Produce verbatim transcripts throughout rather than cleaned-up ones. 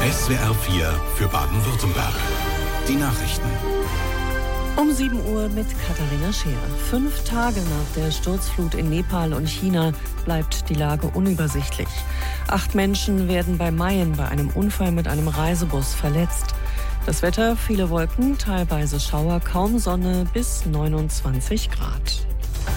S W R vier für Baden-Württemberg. Die Nachrichten. Um sieben Uhr mit Katharina Scheer. Fünf Tage nach der Sturzflut in Nepal und China bleibt die Lage unübersichtlich. Acht Menschen werden bei Mayen bei einem Unfall mit einem Reisebus verletzt. Das Wetter, viele Wolken, teilweise Schauer, kaum Sonne bis neunundzwanzig Grad.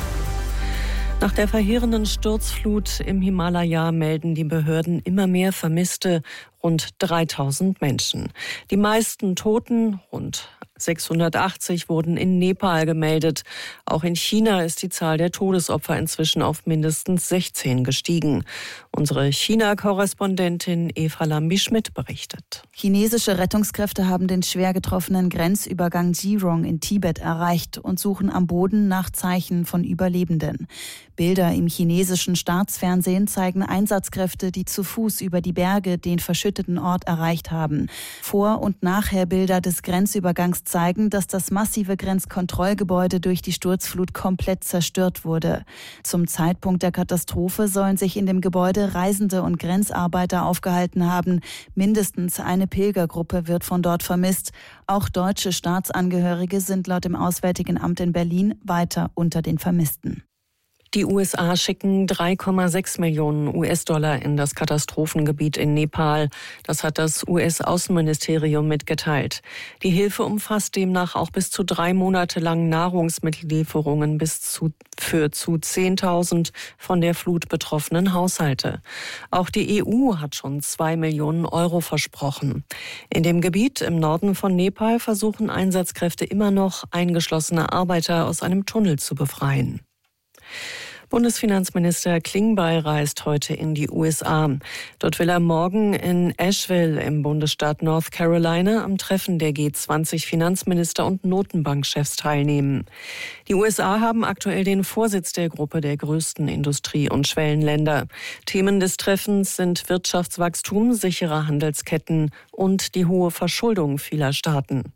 Nach der verheerenden Sturzflut im Himalaya melden die Behörden immer mehr Vermisste, rund dreitausend Menschen. Die meisten Toten, rund sechshundertachtzig, wurden in Nepal gemeldet. Auch in China ist die Zahl der Todesopfer inzwischen auf mindestens sechzehn gestiegen. Unsere China-Korrespondentin Eva Lambi-Schmidt berichtet. Chinesische Rettungskräfte haben den schwer getroffenen Grenzübergang Jirong in Tibet erreicht und suchen am Boden nach Zeichen von Überlebenden. Bilder im chinesischen Staatsfernsehen zeigen Einsatzkräfte, die zu Fuß über die Berge den verschütteten Ort erreicht haben. Vor- und Nachherbilder des Grenzübergangs zeigen, dass das massive Grenzkontrollgebäude durch die Sturzflut komplett zerstört wurde. Zum Zeitpunkt der Katastrophe sollen sich in dem Gebäude Reisende und Grenzarbeiter aufgehalten haben. Mindestens eine Pilgergruppe wird von dort vermisst. Auch deutsche Staatsangehörige sind laut dem Auswärtigen Amt in Berlin weiter unter den Vermissten. Die U S A schicken drei Komma sechs Millionen U S-Dollar in das Katastrophengebiet in Nepal. Das hat das U S-Außenministerium mitgeteilt. Die Hilfe umfasst demnach auch bis zu drei Monate lang Nahrungsmittellieferungen bis zu, für zu zehntausend von der Flut betroffenen Haushalte. Auch die E U hat schon zwei Millionen Euro versprochen. In dem Gebiet im Norden von Nepal versuchen Einsatzkräfte immer noch, eingeschlossene Arbeiter aus einem Tunnel zu befreien. Bundesfinanzminister Klingbeil reist heute in die U S A. Dort will er morgen in Asheville im Bundesstaat North Carolina am Treffen der G zwanzig Finanzminister und Notenbankchefs teilnehmen. Die U S A haben aktuell den Vorsitz der Gruppe der größten Industrie- und Schwellenländer. Themen des Treffens sind Wirtschaftswachstum, sichere Handelsketten und die hohe Verschuldung vieler Staaten.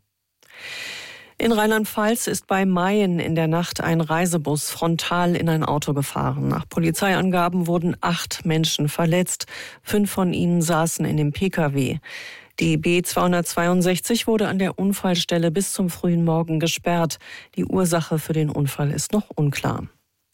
In Rheinland-Pfalz ist bei Mayen in der Nacht ein Reisebus frontal in ein Auto gefahren. Nach Polizeiangaben wurden acht Menschen verletzt. Fünf von ihnen saßen in dem Pkw. Die B zweihundertzweiundsechzig wurde an der Unfallstelle bis zum frühen Morgen gesperrt. Die Ursache für den Unfall ist noch unklar.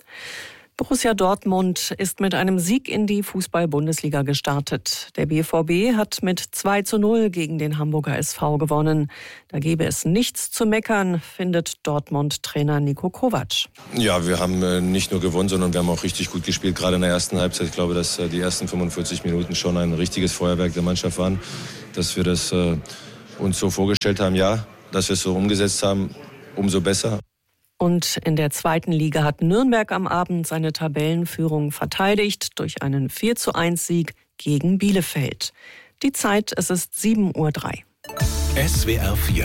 Borussia Dortmund ist mit einem Sieg in die Fußball-Bundesliga gestartet. Der B V B hat mit zwei zu null gegen den Hamburger S V gewonnen. Da gäbe es nichts zu meckern, findet Dortmund-Trainer Niko Kovac. Ja, wir haben nicht nur gewonnen, sondern wir haben auch richtig gut gespielt, gerade in der ersten Halbzeit. Ich glaube, dass die ersten fünfundvierzig Minuten schon ein richtiges Feuerwerk der Mannschaft waren. Dass wir das äh, uns so vorgestellt haben, ja, dass wir es so umgesetzt haben, umso besser. Und in der zweiten Liga hat Nürnberg am Abend seine Tabellenführung verteidigt durch einen vier zu eins Sieg gegen Bielefeld. Die Zeit, es ist sieben Uhr drei. S W R vier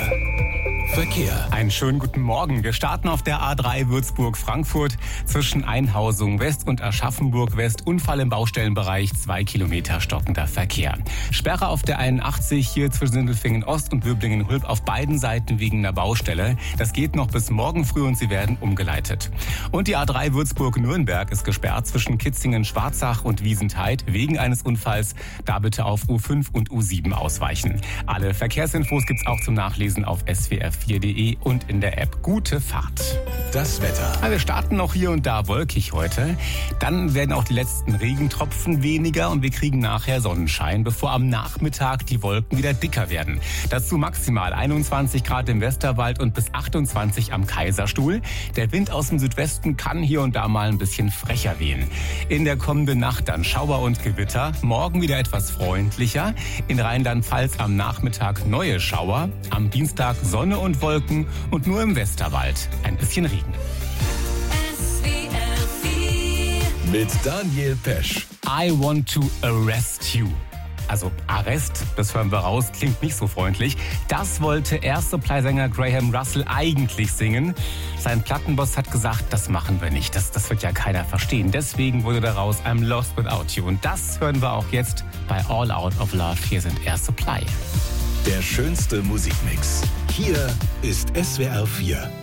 Verkehr. Einen schönen guten Morgen. Wir starten auf der A drei Würzburg-Frankfurt zwischen Einhausung West und Aschaffenburg West. Unfall im Baustellenbereich, zwei Kilometer stockender Verkehr. Sperre auf der einundachtzig hier zwischen Sindelfingen Ost und Böblingen-Hulb auf beiden Seiten wegen einer Baustelle. Das geht noch bis morgen früh und sie werden umgeleitet. Und die A drei Würzburg-Nürnberg ist gesperrt zwischen Kitzingen-Schwarzach und Wiesentheid wegen eines Unfalls. Da bitte auf U fünf und U sieben ausweichen. Alle Verkehrsinfos gibt's auch zum Nachlesen auf S W R vier punkt de und in der App. Gute Fahrt. Das Wetter. Wir starten noch hier und da wolkig heute. Dann werden auch die letzten Regentropfen weniger und wir kriegen nachher Sonnenschein, bevor am Nachmittag die Wolken wieder dicker werden. Dazu maximal einundzwanzig Grad im Westerwald und bis achtundzwanzig am Kaiserstuhl. Der Wind aus dem Südwesten kann hier und da mal ein bisschen frecher wehen. In der kommenden Nacht dann Schauer und Gewitter. Morgen wieder etwas freundlicher. In Rheinland-Pfalz am Nachmittag neue Schauer. Am Dienstag Sonne und Wolken und nur im Westerwald ein bisschen Regen. Mit Daniel Pesch. I want to arrest you. Also Arrest, das hören wir raus, klingt nicht so freundlich. Das wollte Air Supply-Sänger Graham Russell eigentlich singen. Sein Plattenboss hat gesagt, das machen wir nicht. Das, das wird ja keiner verstehen. Deswegen wurde daraus I'm Lost Without You. Und das hören wir auch jetzt bei All Out of Love. Hier sind Air Supply. Der schönste Musikmix. Hier ist S W R vier.